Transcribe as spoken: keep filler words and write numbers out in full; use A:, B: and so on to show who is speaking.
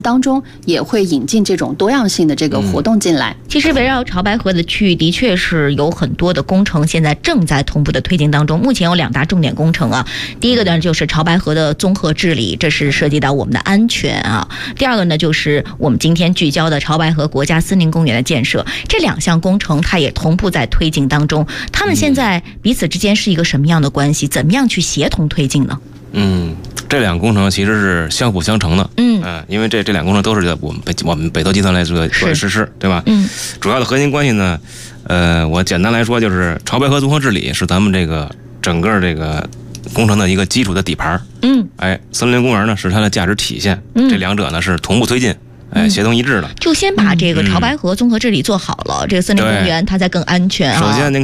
A: 当中也会引进这种多样性的这个活动进来。
B: 嗯、其实围绕潮白河的区域的确是有很多的工程现在正在同步的推进当中。目前有两大重点工程啊，第一个呢就是潮白河的综合治理，这是涉及到我们的安全啊。第二个呢就是我们今天聚焦的潮白河国家森林公园的建设，这两项工程它也同步在推进当中。他们现在彼此之间是一个什么样的关系？怎么样去协同推进呢？
C: 嗯，这两个工程其实是相辅相成的。嗯、呃，因为这这两个工程都是在我们北我们北投集团来这个实施，对吧？嗯，主要的核心关系呢，呃，我简单来说就是潮白河综合治理是咱们这个整个这个工程的一个基础的底盘。嗯，哎，森林公园呢是它的价值体现。嗯，这两者呢是同步推进。哎，协同一致的，
B: 就先把这个潮白河综合治理做好了，嗯、这个森林公园它才更安全啊。
C: 首先您。